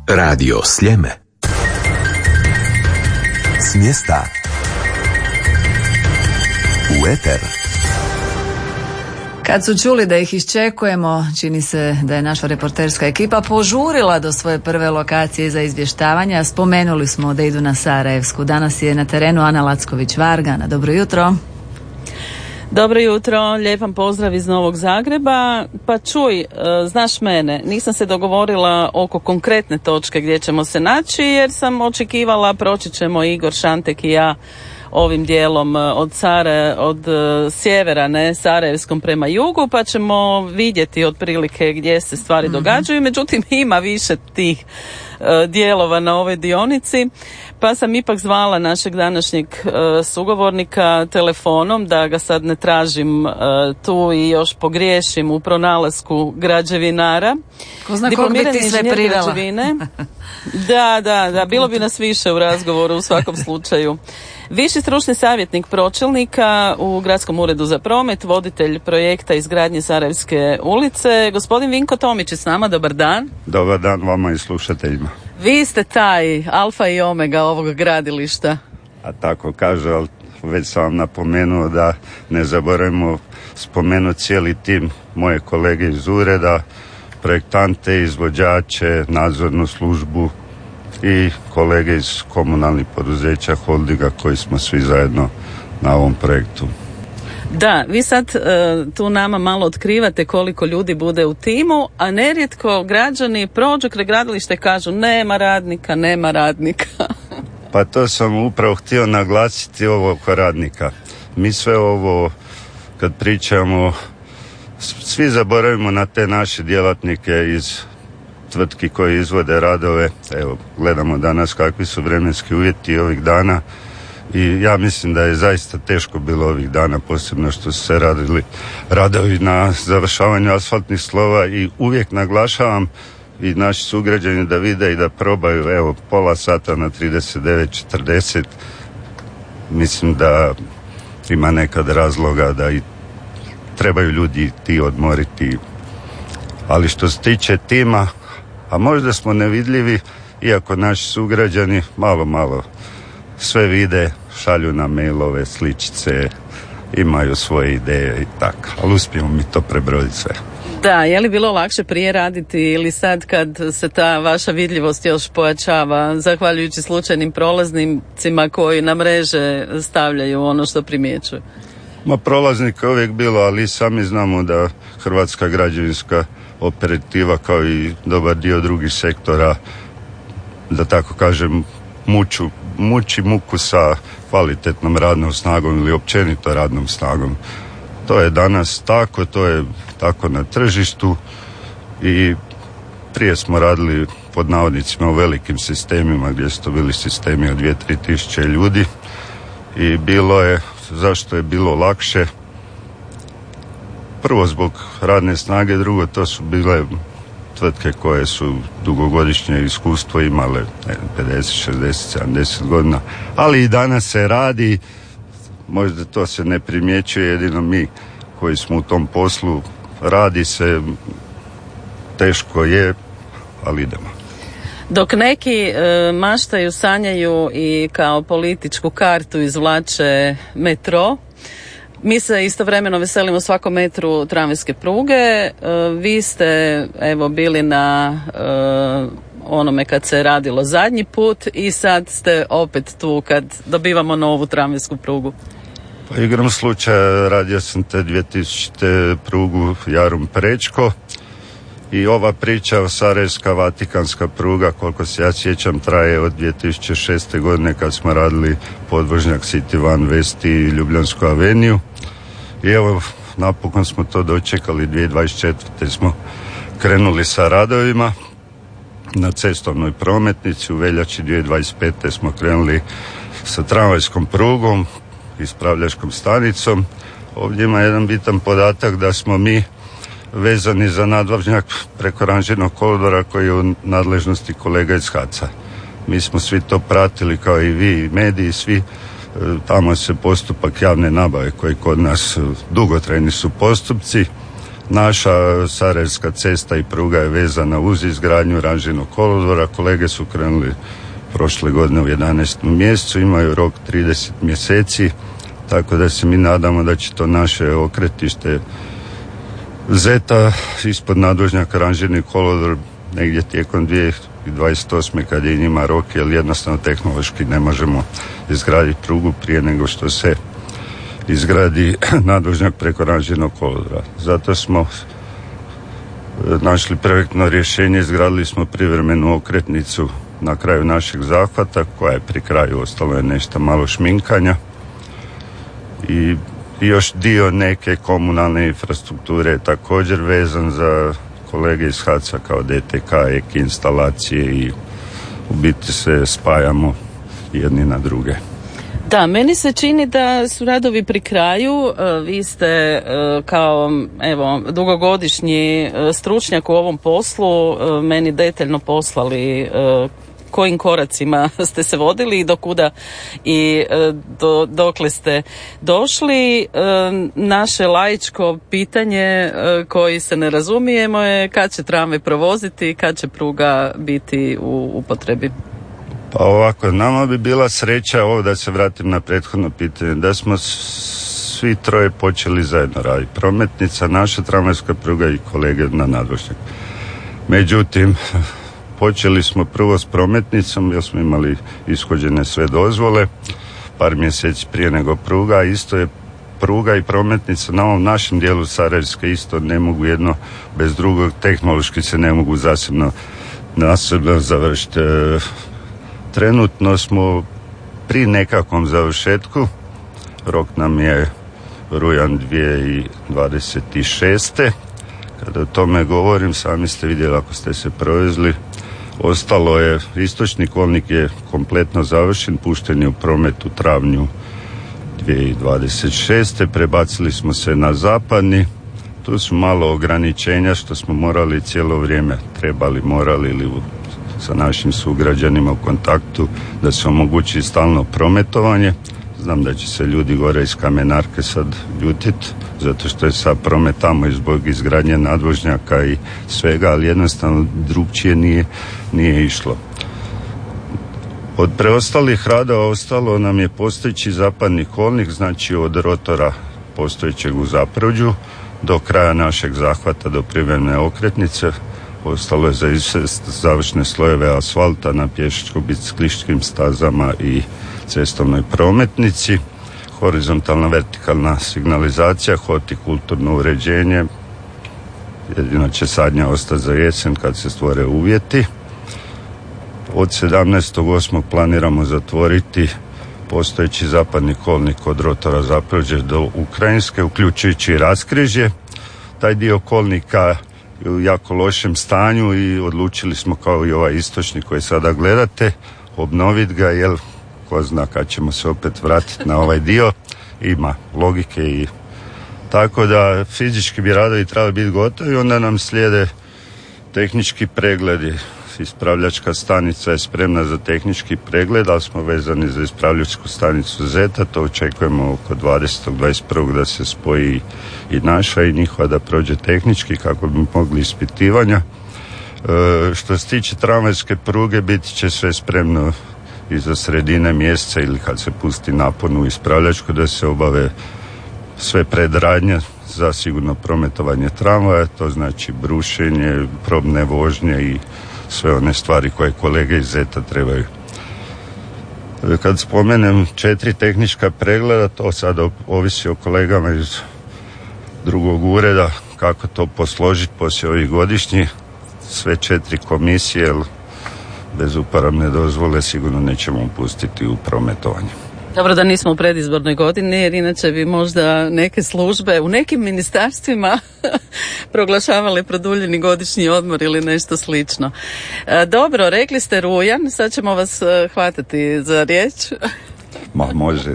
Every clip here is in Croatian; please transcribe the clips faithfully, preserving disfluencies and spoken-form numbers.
Radio Sljeme. S mjesta u eter. Kad su čuli da ih iščekujemo, čini se da je naša reporterska ekipa požurila do svoje prve lokacije za izvještavanja. Spomenuli smo da idu na Sarajevsku. Danas je na terenu Ana Lacković-Vargana. Dobro jutro. Dobro jutro, lijepan pozdrav iz Novog Zagreba. Pa čuj, znaš mene, nisam se dogovorila oko konkretne točke gdje ćemo se naći, jer sam očekivala proći ćemo Igor Šantek i ja ovim dijelom od Sare, od sjevera, ne, Sarajevskom prema jugu, pa ćemo vidjeti otprilike gdje se stvari mm-hmm. događaju. Međutim, ima više tih uh, dijelova na ovoj dionici, pa sam ipak zvala našeg današnjeg uh, sugovornika telefonom, da ga sad ne tražim uh, tu i još pogriješim u pronalasku građevinara. Ko zna koliko bi ti sve privela. Da, da, da, bilo bi nas više u razgovoru u svakom slučaju. Viši stručni savjetnik pročelnika u Gradskom uredu za promet, voditelj projekta izgradnje Sarajevske ulice, gospodin Vinko Tomić je s nama. Dobar dan. Dobar dan vama i slušateljima. Vi ste taj alfa i omega ovog gradilišta. A tako kaže, ali već sam vam napomenuo da ne zaboravimo spomenuti cijeli tim moje kolege iz ureda, projektante, izvođače, nadzornu službu i kolege iz komunalnih poduzeća, holdinga, koji smo svi zajedno na ovom projektu. Da, vi sad uh, tu nama malo otkrivate koliko ljudi bude u timu, a nerijetko građani prođu kraj gradilišta i kažu nema radnika, nema radnika. Pa to sam upravo htio naglasiti ovo oko radnika. Mi sve ovo, kad pričamo, svi zaboravimo na te naše djelatnike iz tvrtki koje izvode radove. Evo, gledamo danas kakvi su vremenski uvjeti ovih dana i ja mislim da je zaista teško bilo ovih dana, posebno što su se radili radovi na završavanju asfaltnih slova i uvijek naglašavam i naši sugrađani da vide i da probaju, evo, pola sata na trideset devet četrdeset. Mislim da ima nekad razloga da i trebaju ljudi ti odmoriti. Ali što se tiče tima, a možda smo nevidljivi, iako naši sugrađani malo, malo sve vide, šalju nam mailove, sličice, imaju svoje ideje i tako. Ali uspijemo mi to prebroditi sve. Da, je li bilo lakše prije raditi ili sad kad se ta vaša vidljivost još pojačava, zahvaljujući slučajnim prolaznicima koji na mreže stavljaju ono što primjećuju? Ma, prolaznika je uvijek bilo, ali sami znamo da Hrvatska građevinska operativa, kao i dobar dio drugih sektora, da tako kažem, muču, muči muku sa kvalitetnom radnom snagom ili općenito radnom snagom. To je danas tako, to je tako na tržištu i prije smo radili pod navodnicima u velikim sistemima gdje su to bili sistemi od dvije do tri tisuće ljudi i bilo je, zašto je bilo lakše? Prvo zbog radne snage, drugo to su bile tvrtke koje su dugogodišnje iskustvo imale, pedeset, šezdeset, sedamdeset godina, ali i danas se radi, možda to se ne primjećuje, jedino mi koji smo u tom poslu, radi se, teško je, ali idemo. Dok neki e, maštaju, sanjaju i kao političku kartu izvlače metro, mi se istovremeno veselimo svakom metru tramvajske pruge. E, vi ste evo bili na e, onome kad se radilo zadnji put i sad ste opet tu kad dobivamo novu tramvajsku prugu. Pa igrom slučaja radio sam te dvije tisućite prugu Jarum-Prečko i ova priča o Sarajevska Vatikanska pruga, koliko se ja sjećam, traje od dvije tisuće šeste godine kad smo radili podvožnjak City Van West i Ljubljansku aveniju. I evo, napokon smo to dočekali, dvije tisuće dvadeset četvrte smo krenuli sa radovima na cestovnoj prometnici, u veljači dvije tisuće dvadeset pete smo krenuli sa tramvajskom prugom, ispravljačkom stanicom. Ovdje ima jedan bitan podatak da smo mi vezani za nadvožnjak preko ranžirnog kolodvora koji je u nadležnosti kolega iz HAC-a. Mi smo svi to pratili kao i vi i mediji, svi. Tamo se postupak javne nabave koji kod nas dugotrajni su postupci. Naša Sarajevska cesta i pruga je vezana uz izgradnju ranžirnog kolodvora. Kolege su krenuli prošle godine u jedanaestom mjesecu, imaju rok trideset mjeseci, tako da se mi nadamo da će to naše okretište Zeta ispod nadvožnjaka ranžirni kolodvor negdje tijekom dvije tisuće dvadeset osme kad je njima rok, jer jednostavno tehnološki ne možemo izgraditi prugu prije nego što se izgradi nadvožnjak preko ranžirnog kolodvora. Zato smo našli projektno rješenje, izgradili smo privremenu okretnicu na kraju našeg zahvata, koja je pri kraju, ostalo je nešto malo šminkanja i još dio neke komunalne infrastrukture je također vezan za kolege iz H A C A kao D T K, E K instalacije i u biti se spajamo jedni na druge. Da, meni se čini da su radovi pri kraju. Vi ste kao evo dugogodišnji stručnjak u ovom poslu meni detaljno poslali kojim koracima ste se vodili i do kuda i do, dokle ste došli. Naše laičko pitanje koji se ne razumijemo je kad će tramvaj provoziti, kad će pruga biti u upotrebi. Pa ovako, nama bi bila sreća, ovo da se vratim na prethodno pitanje, da smo svi troje počeli zajedno raditi. Prometnica, naša tramvajska pruga i kolege na nadvožnjaku. Međutim, počeli smo prvo s prometnicom jer smo imali ishođene sve dozvole par mjeseci prije nego pruga. Isto je pruga i prometnica na ovom našem dijelu Sarajevske isto ne mogu jedno bez drugog, tehnološki se ne mogu zasebno nasobno završiti. Trenutno smo pri nekakvom završetku, rok nam je rujan dvije tisuće dvadeset šeste. Kada o tome govorim, sami ste vidjeli ako ste se provezli, ostalo je, istočni kolnik je kompletno završen, pušten je u promet u travnju dvije tisuće dvadeset šeste. Prebacili smo se na zapadni, tu su malo ograničenja što smo morali cijelo vrijeme, trebali, morali ili sa našim sugrađanima u kontaktu da se omogući stalno prometovanje. Znam da će se ljudi gore iz Kamenarke sad ljutiti, zato što je sad promet tamo i zbog izgradnje nadvožnjaka i svega, ali jednostavno drugčije nije, nije išlo. Od preostalih radova ostalo nam je postojeći zapadni kolnik, znači od rotora postojećeg u Zaprođu do kraja našeg zahvata do privremene okretnice. Ostalo je za završne slojeve asfalta na pješačko-biciklističkim stazama i cestovnoj prometnici, horizontalna vertikalna signalizacija, hortikulturno uređenje, jedino će sadnja ostati za jesen kad se stvore uvjeti. Od sedamnaestog osmog planiramo zatvoriti postojeći zapadni kolnik od rotora Zaprođe do Ukrajinske, uključujući i raskrižje. Taj dio kolnika u jako lošem stanju i odlučili smo, kao i ovaj istočni koji sada gledate, obnoviti ga, jer ko zna kad ćemo se opet vratiti na ovaj dio, ima logike. I tako da fizički bi radovi trebali biti gotovi, onda nam slijede tehnički pregledi. Ispravljačka stanica je spremna za tehnički pregled, ali smo vezani za ispravljačku stanicu Zeta, to očekujemo oko dvadesetog dvadeset prvog da se spoji i naša i njihova da prođe tehnički kako bi mogli ispitivanja. E, što se tiče tramvajske pruge, biti će sve spremno iza sredine mjeseca ili kad se pusti napon u ispravljačku da se obave sve predradnje za sigurno prometovanje tramvaja, to znači brušenje, probne vožnje i sve one stvari koje kolege iz Zeta trebaju. Kad spomenem četiri tehnička pregleda, to sada ovisi o kolegama iz drugog ureda kako to posložiti poslije ovih godišnjih. Sve četiri komisije, bez uporabne dozvole sigurno nećemo pustiti u prometovanje. Dobro da nismo u predizbornoj godini, jer inače bi možda neke službe u nekim ministarstvima proglašavali produljeni godišnji odmor ili nešto slično. Dobro, rekli ste rujan, sad ćemo vas hvatati za riječ. Ma može.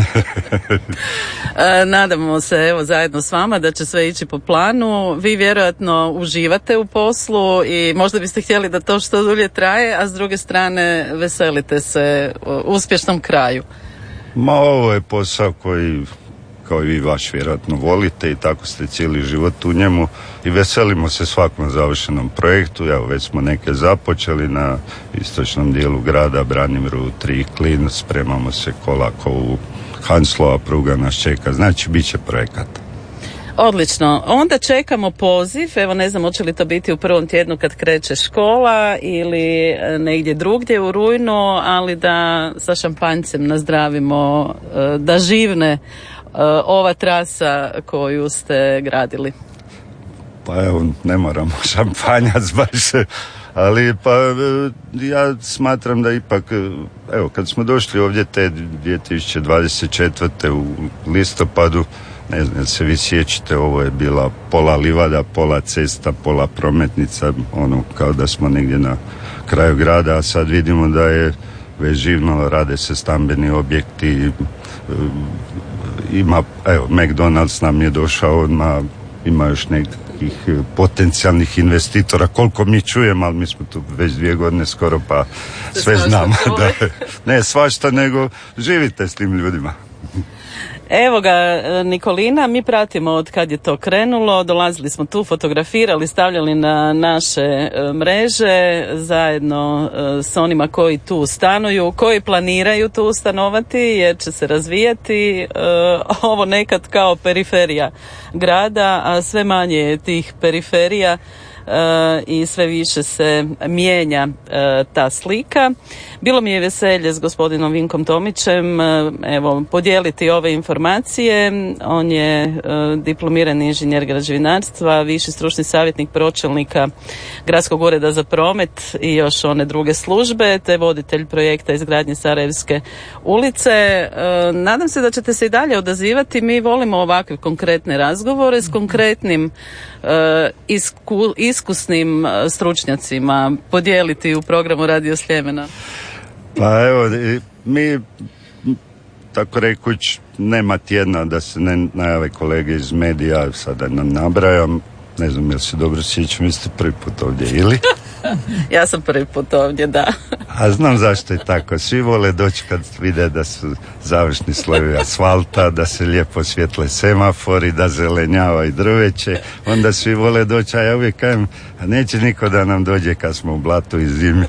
Nadamo se evo zajedno s vama da će sve ići po planu. Vi vjerojatno uživate u poslu i možda biste htjeli da to što dulje traje, a s druge strane veselite se uspješnom kraju. Ma ovo je posao koji kao i vi vaš vjerojatno volite i tako ste cijeli život u njemu i veselimo se svakom završenom projektu. Evo, već smo neke započeli na istočnom dijelu grada, Branimiru tri Klin, spremamo se Kolakovu, Hanslova pruga nas čeka, znači bit će projekata. Odlično, onda čekamo poziv, evo ne znam hoće li to biti u prvom tjednu kad kreće škola ili negdje drugdje u rujnu, ali da sa šampanjcem nazdravimo da živne ova trasa koju ste gradili. Pa evo, ne moramo šampanjac baš, ali pa ja smatram da ipak, evo kad smo došli ovdje te dvije tisuće dvadeset četvrte u listopadu, ne znam, se vi sjećate, ovo je bila pola livada, pola cesta, pola prometnica, ono kao da smo negdje na kraju grada, a sad vidimo da je već živno, rade se stambeni objekti, ima, evo, McDonald's nam je došao odmah, ima još nekih potencijalnih investitora, koliko mi čujemo, ali mi smo tu već dvije godine skoro, pa sve znamo. Da, ne svašta, nego živite s tim ljudima. Evo ga, Nikolina, mi pratimo od kad je to krenulo, dolazili smo tu, fotografirali, stavljali na naše mreže zajedno s onima koji tu stanuju, koji planiraju tu stanovati jer će se razvijati ovo nekad kao periferija grada, a sve manje je tih periferija i sve više se mijenja ta slika. Bilo mi je veselje s gospodinom Vinkom Tomićem evo podijeliti ove informacije. On je diplomirani inženjer građevinarstva, viši stručni savjetnik pročelnika Gradskog ureda za promet i još one druge službe, te voditelj projekta izgradnje Sarajevske ulice. Nadam se da ćete se i dalje odazivati. Mi volimo ovakve konkretne razgovore s konkretnim isku, iskusnim stručnjacima podijeliti u programu Radio Sljemena. Pa evo, mi tako rekuć nema tjedna da se ne najave kolege iz medija, sada nam nabrajam, ne znam jel se dobro sjećam, vi ste prvi put ovdje ili? Ja sam prvi put ovdje, da. A znam zašto je tako. Svi vole doći kad vide da su završni slojevi asfalta, da se lijepo svjetle semafori, da zelenjava i drveće. Onda svi vole doći, a ja uvijek kažem, a neće niko da nam dođe kad smo u blatu i zimi.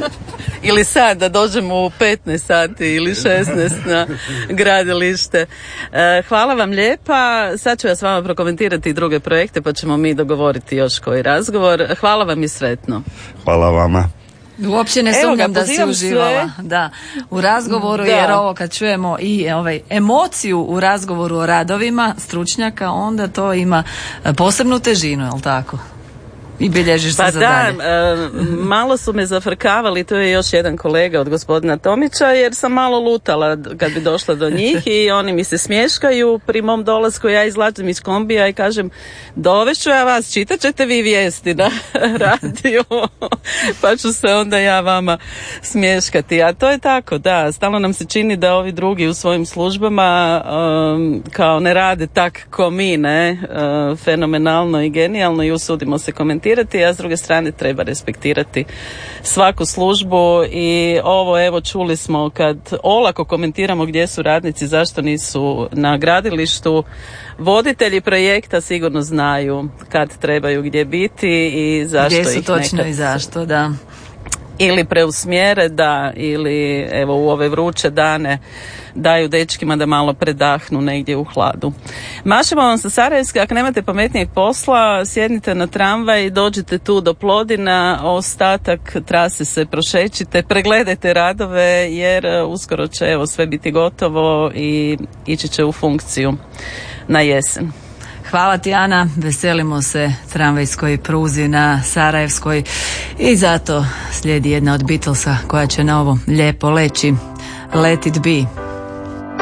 Ili sad da dođemo u petnaest sati ili šesnaest na gradilište. Hvala vam lijepa. Sad ću ja s vama prokomentirati i druge projekte pa ćemo mi dogovoriti još koji razgovor. Hvala vam i sretno. Hvala vama. Uopće ne sumnjam da si uživala da, u razgovoru, da. Jer ovo kad čujemo i ovaj, emociju u razgovoru o radovima stručnjaka, onda to ima posebnu težinu, je li tako? I bilježiš se pa za da, dalje. E, malo su me zafrkavali, to je još jedan kolega od gospodina Tomića, jer sam malo lutala kad bi došla do njih i oni mi se smješkaju pri mom dolasku, ja izlačim iz kombija i kažem, dovešću ja vas, čitat ćete vi vijesti na radiju, pa ću se onda ja vama smješkati. A to je tako, da, stalno nam se čini da ovi drugi u svojim službama um, kao ne rade tak ko mi, ne, uh, fenomenalno i genijalno i usudimo se komentirati. A s druge strane treba respektirati svaku službu i ovo evo čuli smo kad olako komentiramo gdje su radnici, zašto nisu na gradilištu. Voditelji projekta sigurno znaju kad trebaju gdje biti i zašto ih nekad. Gdje su točno i zašto, da. Ili preusmjere, da, ili evo u ove vruće dane daju dečkima da malo predahnu negdje u hladu. Mašemo vam sa Sarajevske, ako nemate pametnijeg posla, sjednite na tramvaj, dođite tu do Plodina, ostatak trase se prošećite, pregledajte radove jer uskoro će evo sve biti gotovo i ići će u funkciju na jesen. Hvala ti, Ana, veselimo se tramvajskoj pruzi na Sarajevskoj i zato slijedi jedna od Beatlesa koja će na ovo lijepo leći. Let it be.